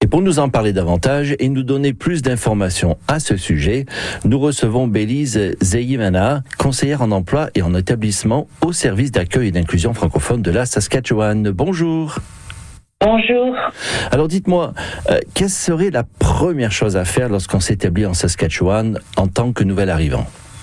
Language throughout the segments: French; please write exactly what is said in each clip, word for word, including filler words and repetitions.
pour nous en parler davantage et nous donner plus d'informations à ce sujet, nous recevons Bélise Zeyimana, conseillère en emploi et en établissement au service d'accueil et d'inclusion francophone de la Saskatchewan. Bonjour. Bonjour. Alors dites-moi, euh, quelle serait la première chose à faire lorsqu'on s'établit en Saskatchewan en tant que nouvel arrivant?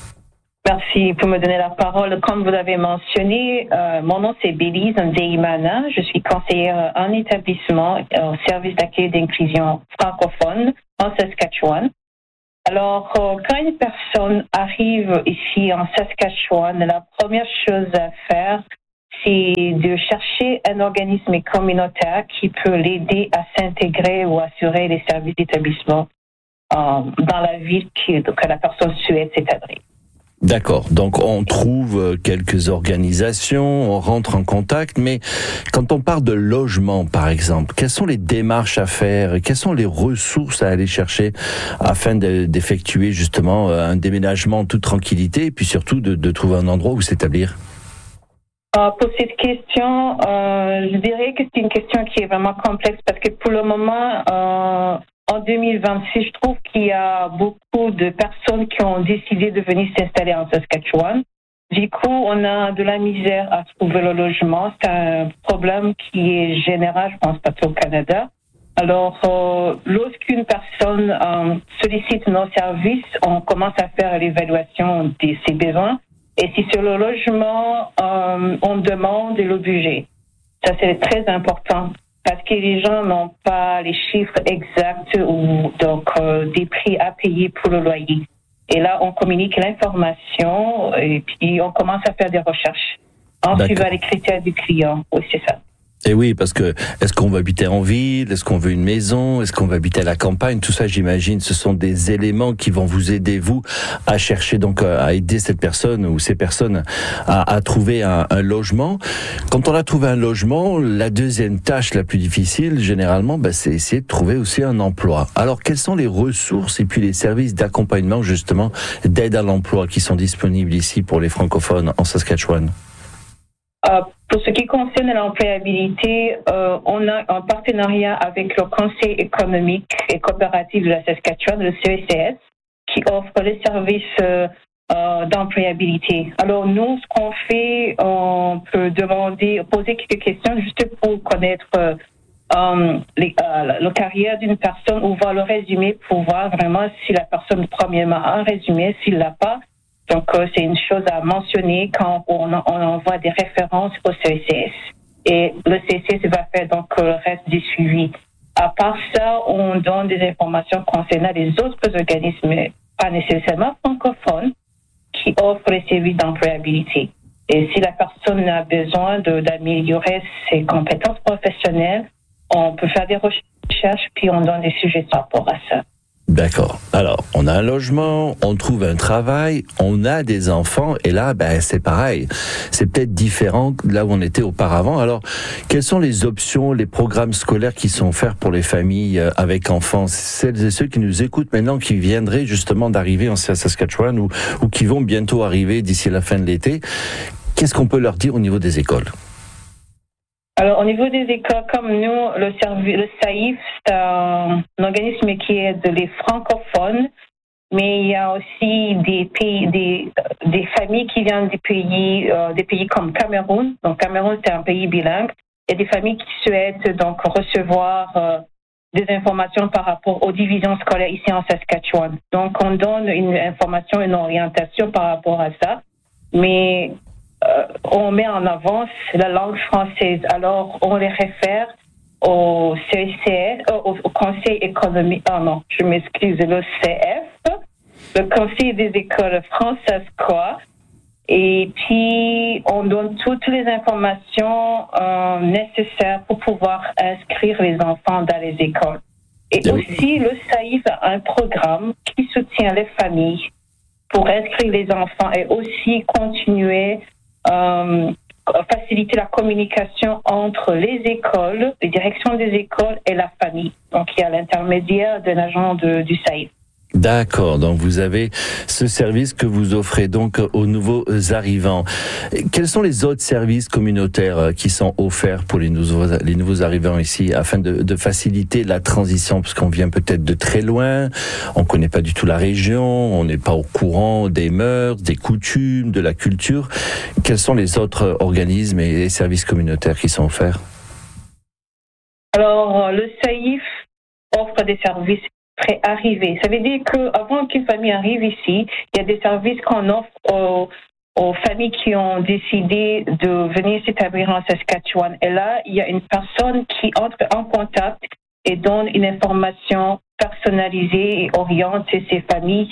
Merci pour me donner la parole. Comme vous avez mentionné, euh, mon nom c'est Bélise Zeyimana. Je suis conseillère en établissement au service d'accueil et d'inclusion francophone en Saskatchewan. Alors, euh, quand une personne arrive ici en Saskatchewan, la première chose à faire, c'est de chercher un organisme communautaire qui peut l'aider à s'intégrer ou assurer les services d'établissement euh, dans la ville que, que la personne souhaite s'établir. D'accord, donc on trouve quelques organisations, on rentre en contact, mais quand on parle de logement par exemple, quelles sont les démarches à faire, quelles sont les ressources à aller chercher afin de, d'effectuer justement un déménagement en toute tranquillité et puis surtout de, de trouver un endroit où s'établir? Euh, pour cette question, euh, je dirais que c'est une question qui est vraiment complexe parce que pour le moment, euh, en deux mille vingt-six, je trouve qu'il y a beaucoup de personnes qui ont décidé de venir s'installer en Saskatchewan. Du coup, on a de la misère à trouver le logement. C'est un problème qui est général, je pense, partout au Canada. Alors, euh, lorsqu'une personne euh, sollicite nos services, on commence à faire l'évaluation de ses besoins. Et si sur le logement, euh, on demande le budget. Ça, c'est très important. Parce que les gens n'ont pas les chiffres exacts ou donc euh, des prix à payer pour le loyer. Et là, on communique l'information et puis on commence à faire des recherches en suivant les critères du client. Oui, c'est ça. Et oui, parce que est-ce qu'on veut habiter en ville, est-ce qu'on veut une maison, est-ce qu'on veut habiter à la campagne, tout ça, j'imagine, ce sont des éléments qui vont vous aider vous à chercher donc à aider cette personne ou ces personnes à, à trouver un, un logement. Quand on a trouvé un logement, la deuxième tâche la plus difficile, généralement, bah, c'est essayer de trouver aussi un emploi. Alors, quelles sont les ressources et puis les services d'accompagnement justement d'aide à l'emploi qui sont disponibles ici pour les francophones en Saskatchewan? Euh, pour ce qui concerne l'employabilité, euh, on a un partenariat avec le Conseil économique et coopératif de la Saskatchewan, le C E C S, qui offre les services euh, euh, d'employabilité. Alors nous, ce qu'on fait, on peut demander, poser quelques questions juste pour connaître euh, euh, les, euh, la carrière d'une personne ou voir le résumé pour voir vraiment si la personne, premièrement, a un résumé, s'il l'a pas. Donc, euh, c'est une chose à mentionner quand on, on envoie des références au C E C S. Et le C E C S va faire donc le reste du suivi. À part ça, on donne des informations concernant les autres organismes, pas nécessairement francophones, qui offrent les services d'employabilité. Et si la personne a besoin de, d'améliorer ses compétences professionnelles, on peut faire des recherches, puis on donne des sujets par rapport à ça. D'accord. Alors, on a un logement, on trouve un travail, on a des enfants, et là, ben, c'est pareil. C'est peut-être différent de là où on était auparavant. Alors, quelles sont les options, les programmes scolaires qui sont offerts pour les familles avec enfants? Celles et ceux qui nous écoutent maintenant, qui viendraient justement d'arriver en Saskatchewan ou, ou qui vont bientôt arriver d'ici la fin de l'été. Qu'est-ce qu'on peut leur dire au niveau des écoles? Alors, au niveau des écoles, comme nous, le service, le S A I F, c'est un, un organisme qui aide les francophones, mais il y a aussi des pays, des, des familles qui viennent des pays, euh, des pays comme Cameroun. Donc, Cameroun, c'est un pays bilingue. Il y a des familles qui souhaitent donc recevoir euh, des informations par rapport aux divisions scolaires ici en Saskatchewan. Donc, on donne une information, une orientation par rapport à ça. Mais Euh, on met en avant la langue française. Alors, on les réfère au C E C S, euh, au, au Conseil économique, ah non, je m'excuse, le C F, le Conseil des écoles françaises, quoi. Et puis, on donne toutes les informations euh, nécessaires pour pouvoir inscrire les enfants dans les écoles. Et aussi, le S A I F a un programme qui soutient les familles pour inscrire les enfants et aussi continuer Euh, faciliter la communication entre les écoles, les directions des écoles et la famille. Donc, il y a l'intermédiaire d'un agent de, du S A I F. D'accord, donc vous avez ce service que vous offrez donc aux nouveaux arrivants. Quels sont les autres services communautaires qui sont offerts pour les nouveaux, les nouveaux arrivants ici afin de, de faciliter la transition, parce qu'on vient peut-être de très loin, on ne connaît pas du tout la région, on n'est pas au courant des mœurs, des coutumes, de la culture. Quels sont les autres organismes et les services communautaires qui sont offerts? Alors, le S A I F offre des services pré-arrivés. Ça veut dire qu'avant qu'une famille arrive ici, il y a des services qu'on offre aux, aux familles qui ont décidé de venir s'établir en Saskatchewan. Et là, il y a une personne qui entre en contact et donne une information personnalisée et oriente ces familles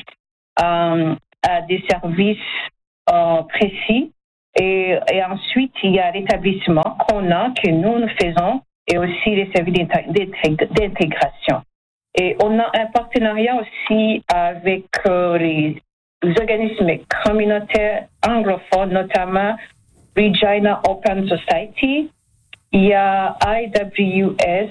euh, à des services euh, précis. Et, et ensuite, il y a l'établissement qu'on a, que nous, nous faisons, et aussi les services d'intégration. Et on a un partenariat aussi avec euh, les, les organismes communautaires anglophones, notamment Regina Open Society. Il y a I W S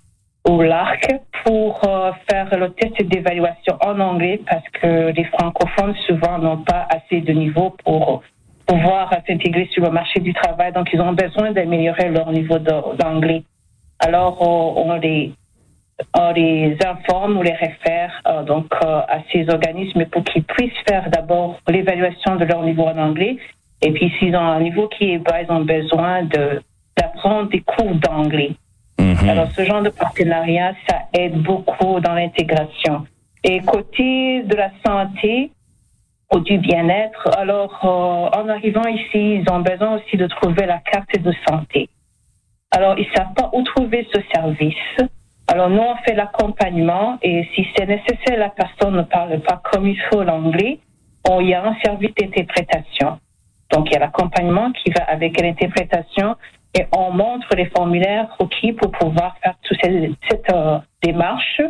ou l'A R C pour euh, faire le test d'évaluation en anglais parce que les francophones souvent n'ont pas assez de niveau pour pouvoir s'intégrer sur le marché du travail. Donc, ils ont besoin d'améliorer leur niveau d'anglais. Alors, on les, on les informe ou les réfère euh, donc euh, à ces organismes pour qu'ils puissent faire d'abord l'évaluation de leur niveau en anglais. Et puis, s'ils ont un niveau qui est bas, ils ont besoin de, d'apprendre des cours d'anglais. Mm-hmm. Alors, ce genre de partenariat, ça aide beaucoup dans l'intégration. Et côté de la santé ou du bien-être, alors, euh, en arrivant ici, ils ont besoin aussi de trouver la carte de santé. Alors, ils ne savent pas où trouver ce service. Alors, nous, on fait l'accompagnement et si c'est nécessaire, la personne ne parle pas comme il faut l'anglais, il y a un service d'interprétation. Donc, il y a l'accompagnement qui va avec l'interprétation et on montre les formulaires requis pour pouvoir faire toute cette, cette euh, démarche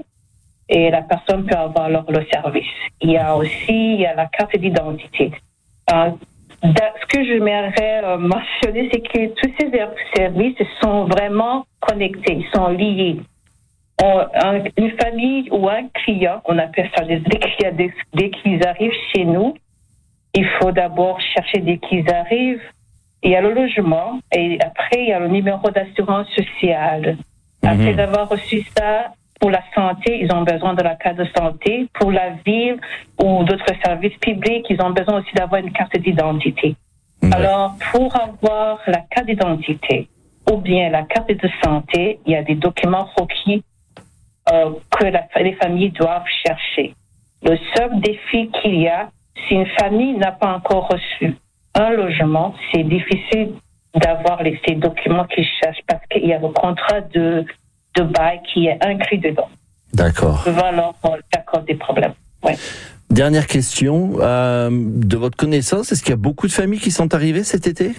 et la personne peut avoir alors le service. Il y a aussi il y a la carte d'identité. Euh, Ce que je m'aimerais euh, mentionner, c'est que tous ces services sont vraiment connectés, ils sont liés. On, un, une famille ou un client, on appelle ça des clients, dès, dès qu'ils arrivent chez nous, il faut d'abord chercher dès qu'ils arrivent. Il y a le logement et après, il y a le numéro d'assurance sociale. Après mmh. d'avoir reçu ça, pour la santé, ils ont besoin de la carte de santé. Pour la ville ou d'autres services publics, ils ont besoin aussi d'avoir une carte d'identité. Ouais. Alors, pour avoir la carte d'identité ou bien la carte de santé, il y a des documents requis euh, que la, les familles doivent chercher. Le seul défi qu'il y a, si une famille n'a pas encore reçu un logement, c'est difficile d'avoir les, ces documents qu'ils cherchent parce qu'il y a le contrat de de bail qui est inclus dedans. D'accord. Voilà, ça cause des problèmes. Ouais. Dernière question, euh, de votre connaissance, est-ce qu'il y a beaucoup de familles qui sont arrivées cet été?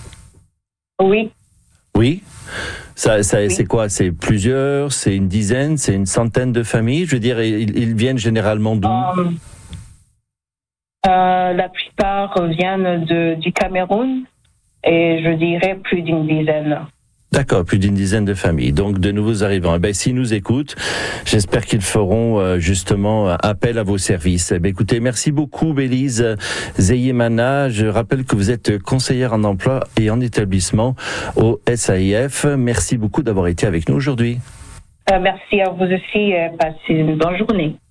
Oui. Oui. Ça, ça, oui. C'est quoi? C'est plusieurs? C'est une dizaine? C'est une centaine de familles? Je veux dire, ils, ils viennent généralement d'où? Um, euh, la plupart viennent de, du Cameroun et je dirais plus d'une dizaine. D'accord, plus d'une dizaine de familles, donc de nouveaux arrivants. Eh ben, s'ils nous écoutent, j'espère qu'ils feront euh, justement appel à vos services. Eh ben, écoutez, merci beaucoup, Bélise Zeyemana. Je rappelle que vous êtes conseillère en emploi et en établissement au S A I F. Merci beaucoup d'avoir été avec nous aujourd'hui. Euh, merci à vous aussi. Euh, passez une bonne journée.